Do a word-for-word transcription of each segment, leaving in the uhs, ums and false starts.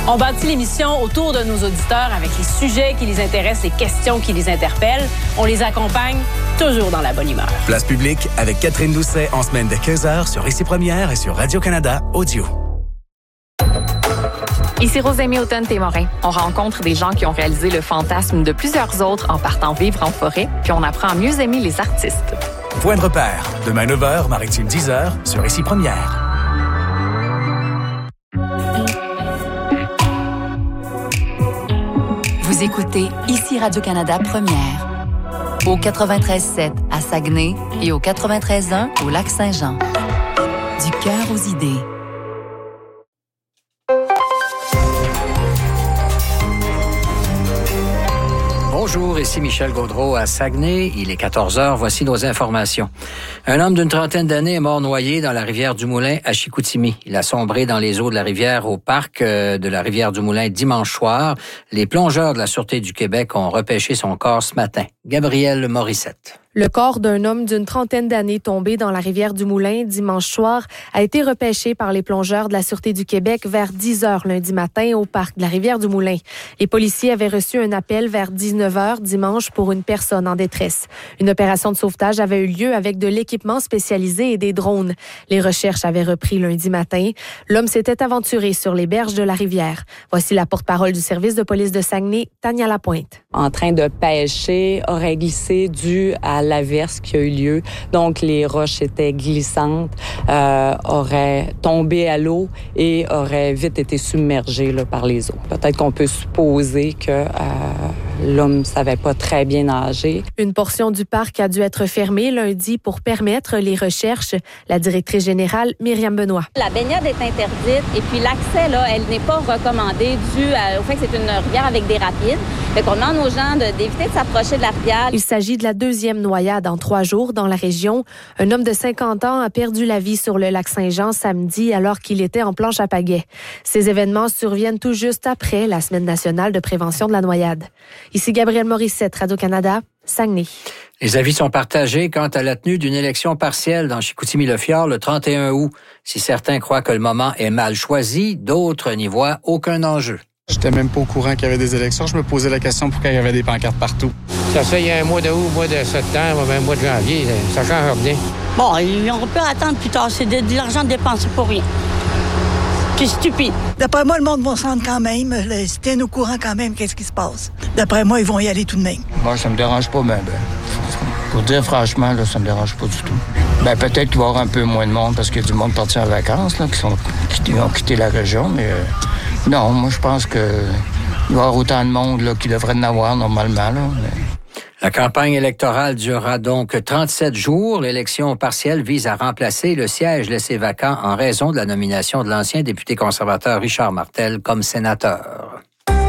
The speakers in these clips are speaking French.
On bâtit l'émission autour de nos auditeurs avec les sujets qui les intéressent, les questions qui les interpellent. On les accompagne toujours dans la bonne humeur. Place publique avec Catherine Doucet en semaine de quinze heures sur Ici Première et sur Radio-Canada Audio. Ici Rosemée Automne-Témorin. On rencontre des gens qui ont réalisé le fantasme de plusieurs autres en partant vivre en forêt, puis on apprend à mieux aimer les artistes. Point de repère, demain neuf heures, Maritime dix heures, sur Ici Première. Vous écoutez Ici Radio-Canada Première. Au quatre-vingt-treize sept à Saguenay et au quatre-vingt-treize un au Lac-Saint-Jean. Du cœur aux idées. Bonjour, ici Michel Gaudreault à Saguenay. Il est quatorze heures. Voici nos informations. Un homme d'une trentaine d'années est mort noyé dans la rivière du Moulin à Chicoutimi. Il a sombré dans les eaux de la rivière au parc de la rivière du Moulin dimanche soir. Les plongeurs de la Sûreté du Québec ont repêché son corps ce matin. Gabrielle Morissette. Le corps d'un homme d'une trentaine d'années tombé dans la rivière du Moulin dimanche soir a été repêché par les plongeurs de la Sûreté du Québec vers dix heures lundi matin au parc de la rivière du Moulin. Les policiers avaient reçu un appel vers dix-neuf heures dimanche pour une personne en détresse. Une opération de sauvetage avait eu lieu avec de l'équipement spécialisé et des drones. Les recherches avaient repris lundi matin. L'homme s'était aventuré sur les berges de la rivière. Voici la porte-parole du service de police de Saguenay, Tania Lapointe. En train de pêcher, aurait glissé dû à l'averse qui a eu lieu. Donc, les roches étaient glissantes, euh, auraient tombé à l'eau et auraient vite été submergées là, par les eaux. Peut-être qu'on peut supposer que euh, l'homme ne savait pas très bien nager. Une portion du parc a dû être fermée lundi pour permettre les recherches. La directrice générale, Myriam Benoît. La baignade est interdite et puis l'accès, là, elle n'est pas recommandée dû à, au fait que c'est une rivière avec des rapides. Fait qu'on demande aux gens de, d'éviter de s'approcher de la rivière. Il s'agit de la deuxième noyade en trois jours dans la région. Un homme de cinquante ans a perdu la vie sur le lac Saint-Jean samedi alors qu'il était en planche à pagaie. Ces événements surviennent tout juste après la Semaine nationale de prévention de la noyade. Ici Gabrielle Morissette, Radio-Canada, Saguenay. Les avis sont partagés quant à la tenue d'une élection partielle dans Chicoutimi-Le-Fjord le trente et un août. Si certains croient que le moment est mal choisi, d'autres n'y voient aucun enjeu. J'étais même pas au courant qu'il y avait des élections. Je me posais la question pourquoi il y avait des pancartes partout. Ça fait il y a un mois de août, mois de septembre, un mois de janvier. Ça change rien. Bon, on peut attendre plus tard. C'est de, de l'argent dépensé pour rien. C'est stupide. D'après moi, le monde va se rendre quand même. Ils tiennent au courant quand même qu'est-ce qui se passe. D'après moi, ils vont y aller tout de même. Moi, ça me dérange pas, ben, ben. Pour dire franchement, là, ça me dérange pas du tout. Ben, peut-être qu'il va y avoir un peu moins de monde parce qu'il y a du monde parti en vacances, là, qui, sont, qui ont quitté la région, mais... Euh, non, moi, je pense qu'il va y avoir autant de monde là, qu'il devrait en avoir normalement. Là, mais... La campagne électorale durera donc trente-sept jours. L'élection partielle vise à remplacer le siège laissé vacant en raison de la nomination de l'ancien député conservateur Richard Martel comme sénateur.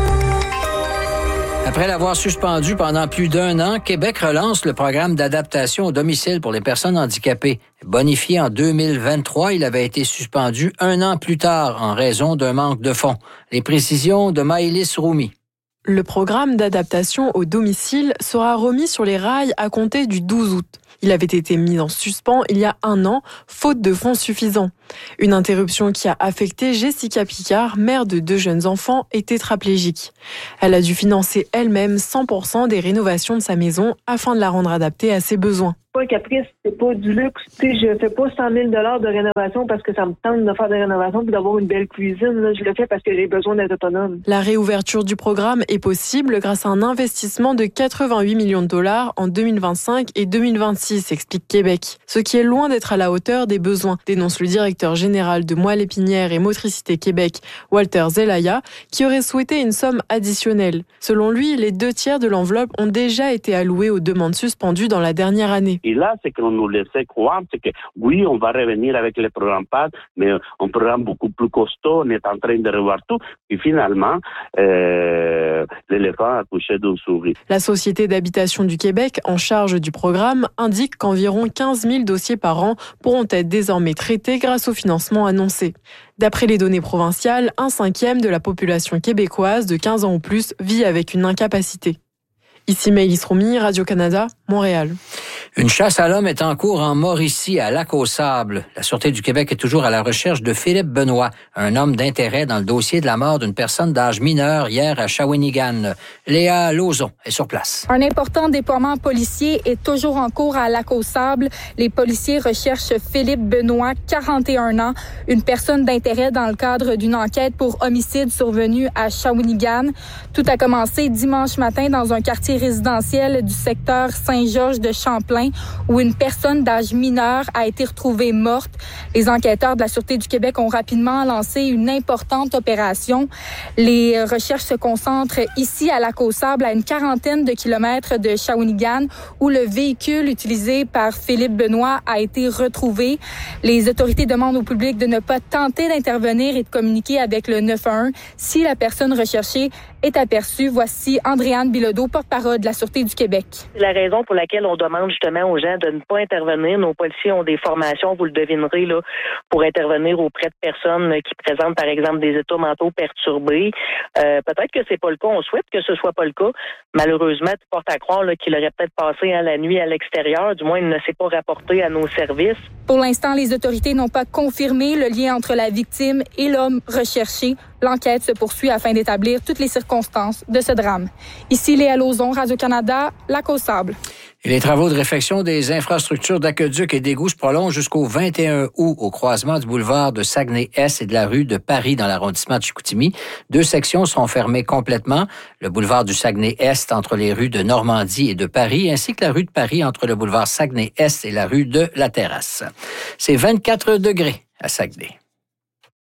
Après l'avoir suspendu pendant plus d'un an, Québec relance le programme d'adaptation au domicile pour les personnes handicapées. Bonifié en deux mille vingt-trois, il avait été suspendu un an plus tard en raison d'un manque de fonds. Les précisions de Maëlys Roumi. Le programme d'adaptation au domicile sera remis sur les rails à compter du douze août. Il avait été mis en suspens il y a un an, faute de fonds suffisants. Une interruption qui a affecté Jessica Picard, mère de deux jeunes enfants et tétraplégique. Elle a dû financer elle-même cent pour cent des rénovations de sa maison afin de la rendre adaptée à ses besoins. Pas un caprice, c'est pas du luxe. Tu sais, je fais pas cent mille dollars de rénovation parce que ça me tente de faire des rénovations puis d'avoir une belle cuisine. Là, je le fais parce que j'ai besoin d'être autonome. La réouverture du programme est possible grâce à un investissement de quatre-vingt-huit millions de dollars en deux mille vingt-cinq et deux mille vingt-six, explique Québec. Ce qui est loin d'être à la hauteur des besoins, dénonce le directeur général de Moelle Épinière et Motricité Québec, Walter Zelaya, qui aurait souhaité une somme additionnelle. Selon lui, les deux tiers de l'enveloppe ont déjà été alloués aux demandes suspendues dans la dernière année. Et là, c'est qu'on nous laissait croire, c'est que oui, on va revenir avec le programme P A D, mais un programme beaucoup plus costaud, on est en train de revoir tout. Et finalement, euh, l'éléphant a touché d'une souris. La Société d'habitation du Québec, en charge du programme, indique qu'environ quinze mille dossiers par an pourront être désormais traités grâce au financement annoncé. D'après les données provinciales, un cinquième de la population québécoise de quinze ans ou plus vit avec une incapacité. Ici Maëlys Roumi, Radio-Canada, Montréal. Une chasse à l'homme est en cours en Mauricie, à Lac-aux-Sables. La Sûreté du Québec est toujours à la recherche de Philippe Benoît, un homme d'intérêt dans le dossier de la mort d'une personne d'âge mineur hier à Shawinigan. Léa Lauzon est sur place. Un important déploiement policier est toujours en cours à Lac-aux-Sables. Les policiers recherchent Philippe Benoît, quarante et un ans, une personne d'intérêt dans le cadre d'une enquête pour homicide survenu à Shawinigan. Tout a commencé dimanche matin dans un quartier résidentiel du secteur Saint-Georges de Champlain, où une personne d'âge mineur a été retrouvée morte. Les enquêteurs de la Sûreté du Québec ont rapidement lancé une importante opération. Les recherches se concentrent ici à Lac-aux-Sables, à une quarantaine de kilomètres de Shawinigan, où le véhicule utilisé par Philippe Benoît a été retrouvé. Les autorités demandent au public de ne pas tenter d'intervenir et de communiquer avec le neuf un un si la personne recherchée est aperçue. Voici Andréane Bilodeau, porte-parole de la Sûreté du Québec. C'est la raison pour laquelle on demande justement aux gens de ne pas intervenir. Nos policiers ont des formations, vous le devinerez, là, pour intervenir auprès de personnes qui présentent, par exemple, des états mentaux perturbés. Euh, peut-être que c'est pas le cas. On souhaite que ce soit pas le cas. Malheureusement, tu portes à croire là, qu'il aurait peut-être passé hein, la nuit à l'extérieur. Du moins, il ne s'est pas rapporté à nos services. Pour l'instant, les autorités n'ont pas confirmé le lien entre la victime et l'homme recherché. L'enquête se poursuit afin d'établir toutes les circonstances de ce drame. Ici, Léa Lauzon, Radio-Canada, Lac-aux-Sables. Et les travaux de réfection des infrastructures d'aqueduc et d'égouts se prolongent jusqu'au vingt et un août au croisement du boulevard de Saguenay-Est et de la rue de Paris dans l'arrondissement de Chicoutimi. Deux sections seront fermées complètement. Le boulevard du Saguenay-Est entre les rues de Normandie et de Paris, ainsi que la rue de Paris entre le boulevard Saguenay-Est et la rue de la Terrasse. C'est vingt-quatre degrés à Saguenay.